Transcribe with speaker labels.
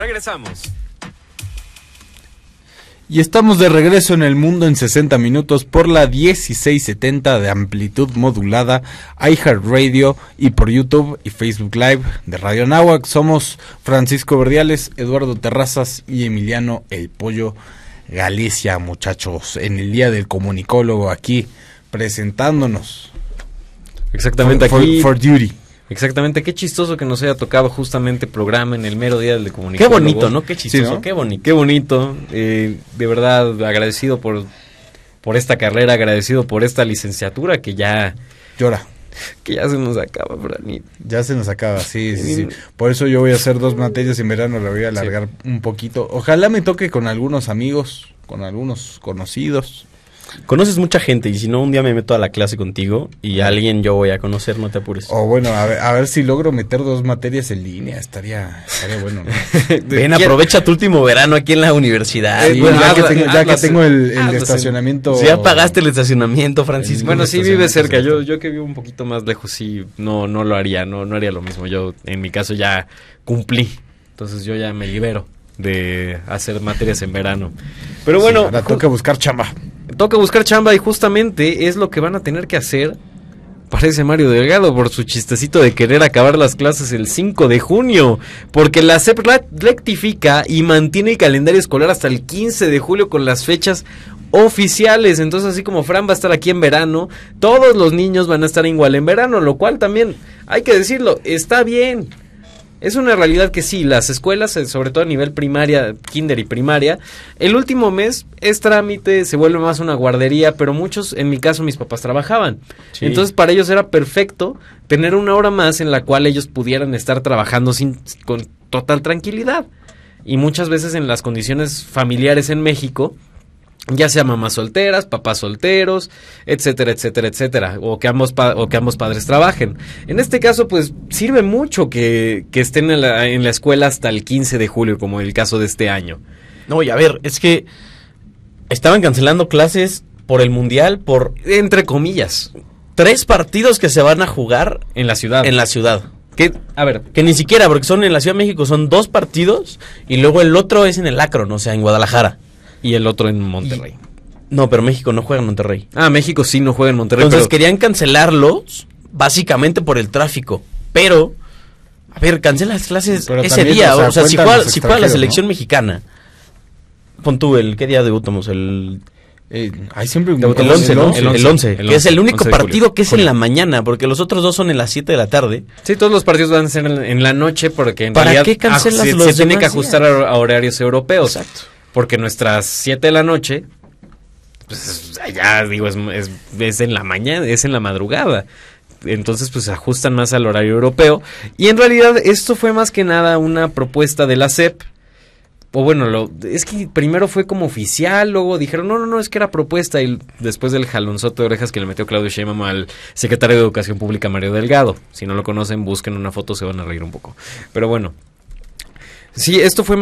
Speaker 1: Regresamos.
Speaker 2: Y estamos de regreso en El Mundo en 60 minutos por la 1670 de amplitud modulada, iHeartRadio y por YouTube y Facebook Live de Radio Anáhuac. Somos Francisco Verdiales, Eduardo Terrazas y Emiliano El Pollo Galicia, muchachos, en el Día del Comunicólogo aquí presentándonos.
Speaker 1: Exactamente,
Speaker 2: aquí for duty.
Speaker 1: Exactamente, qué chistoso que nos haya tocado justamente programa en el mero día del comunicólogo.
Speaker 3: Qué bonito, ¿no? Qué chistoso, sí, ¿no? Qué bonito.
Speaker 1: Qué bonito, de verdad agradecido por esta carrera, agradecido por esta licenciatura que ya...
Speaker 2: Llora.
Speaker 1: Que ya se nos acaba, Franit.
Speaker 2: Ya se nos acaba, sí. Por eso yo voy a hacer 2 materias en verano, la voy a alargar un poquito. Ojalá me toque con algunos amigos, con algunos conocidos.
Speaker 3: Conoces mucha gente y si no un día me meto a la clase contigo y a alguien yo voy a conocer, no te apures.
Speaker 2: O bueno, a ver si logro meter 2 materias en línea, estaría bueno, ¿no?
Speaker 3: Ven, aprovecha tu último verano aquí en la universidad.
Speaker 2: Sí, bueno, ya que tengo el estacionamiento.
Speaker 3: Si ya pagaste el estacionamiento, Francisco.
Speaker 1: Bueno, sí vive cerca, yo que vivo un poquito más lejos, sí, no lo haría, no haría lo mismo. Yo en mi caso ya cumplí, entonces yo ya me libero de hacer materias en verano. Pero bueno,
Speaker 2: ahora toca buscar chamba.
Speaker 1: Toca buscar chamba y justamente es lo que van a tener que hacer, parece Mario Delgado, por su chistecito de querer acabar las clases el 5 de junio, porque la SEP rectifica y mantiene el calendario escolar hasta el 15 de julio con las fechas oficiales. Entonces, así como Fran va a estar aquí en verano, todos los niños van a estar igual en verano, lo cual también, hay que decirlo, está bien. Es una realidad que sí, las escuelas, sobre todo a nivel primaria, kinder y primaria, el último mes es trámite, se vuelve más una guardería, pero muchos, en mi caso, mis papás trabajaban. Sí. Entonces, para ellos era perfecto tener una hora más en la cual ellos pudieran estar trabajando con total tranquilidad. Y muchas veces en las condiciones familiares en México, ya sea mamás solteras, papás solteros, etcétera, etcétera, etcétera, o que ambos padres trabajen. En este caso, pues, sirve mucho que estén en la escuela hasta el 15 de julio, como el caso de este año.
Speaker 3: No, y a ver, es que estaban cancelando clases por el Mundial, por,
Speaker 1: entre comillas,
Speaker 3: 3 partidos que se van a jugar
Speaker 1: en la ciudad.
Speaker 3: Que, a ver, que ni siquiera, porque son en la Ciudad de México, son 2 partidos, y luego el otro es en el Akron, o sea, en Guadalajara.
Speaker 1: Y el otro en Monterrey.
Speaker 3: No, pero México no juega en Monterrey.
Speaker 1: Ah, México sí no juega en Monterrey.
Speaker 3: Entonces querían cancelarlos básicamente por el tráfico. Pero, a ver, cancela las clases ese también, día. O sea, si juega la selección, ¿no?, mexicana. Pon tú, ¿qué día debutamos?
Speaker 2: Hay siempre
Speaker 3: el 11, ¿no? El 11, que es el único partido que es en la mañana, porque los otros 2 son en las 7 de la tarde.
Speaker 1: Sí, todos los partidos van a ser en la noche, porque en
Speaker 3: ¿para
Speaker 1: realidad
Speaker 3: qué cancelas los
Speaker 1: se tiene que ajustar a horarios europeos.
Speaker 3: Exacto.
Speaker 1: Porque nuestras 7 de la noche, pues allá digo, es en la mañana, es en la madrugada. Entonces, pues se ajustan más al horario europeo. Y en realidad esto fue más que nada una propuesta de la SEP. O bueno, es que primero fue como oficial, luego dijeron, no, es que era propuesta. Y después del jalonzote de orejas que le metió Claudio Sheinbaum al secretario de Educación Pública, Mario Delgado. Si no lo conocen, busquen una foto, se van a reír un poco. Pero bueno, sí, esto fue